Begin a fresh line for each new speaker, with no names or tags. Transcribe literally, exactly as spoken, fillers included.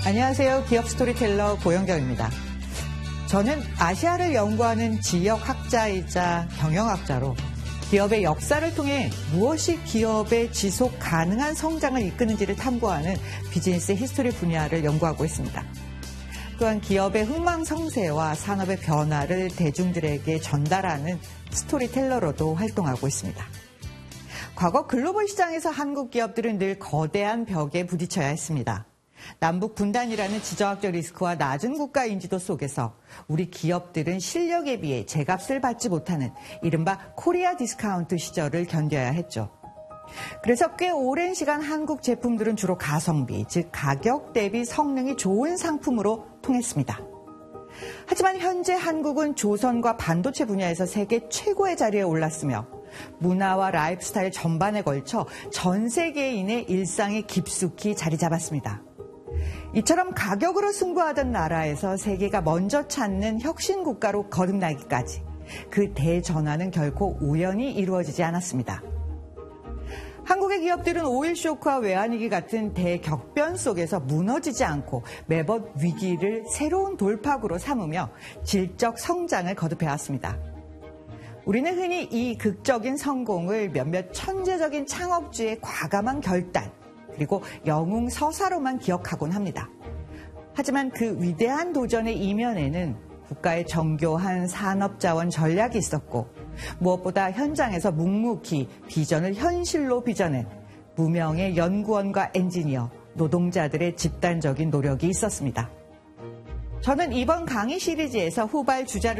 안녕하세요. 기업 스토리텔러 고영경입니다. 저는 아시아를 연구하는 지역학자이자 경영학자로 기업의 역사를 통해 무엇이 기업의 지속 가능한 성장을 이끄는지를 탐구하는 비즈니스 히스토리 분야를 연구하고 있습니다. 또한 기업의 흥망성쇠와 산업의 변화를 대중들에게 전달하는 스토리텔러로도 활동하고 있습니다. 과거 글로벌 시장에서 한국 기업들은 늘 거대한 벽에 부딪혀야 했습니다. 남북 분단이라는 지정학적 리스크와 낮은 국가 인지도 속에서 우리 기업들은 실력에 비해 제값을 받지 못하는 이른바 코리아 디스카운트 시절을 견뎌야 했죠. 그래서 꽤 오랜 시간 한국 제품들은 주로 가성비, 즉 가격 대비 성능이 좋은 상품으로 통했습니다. 하지만 현재 한국은 조선과 반도체 분야에서 세계 최고의 자리에 올랐으며 문화와 라이프 스타일 전반에 걸쳐 전 세계인의 일상에 깊숙이 자리 잡았습니다. 이처럼 가격으로 승부하던 나라에서 세계가 먼저 찾는 혁신 국가로 거듭나기까지 그 대전환은 결코 우연히 이루어지지 않았습니다. 한국의 기업들은 오일 쇼크와 외환위기 같은 대격변 속에서 무너지지 않고 매번 위기를 새로운 돌파구로 삼으며 질적 성장을 거듭해왔습니다. 우리는 흔히 이 극적인 성공을 몇몇 천재적인 창업주의 과감한 결단, 그리고 영웅 서사로만 기억하곤 합니다. 하지만 그 위대한 도전의 이면에는 국가의 정교한 산업자원 전략이 있었고 무엇보다 현장에서 묵묵히 비전을 현실로 빚어낸 무명의 연구원과 엔지니어, 노동자들의 집단적인 노력이 있었습니다. 저는 이번 강의 시리즈에서 후발 주자를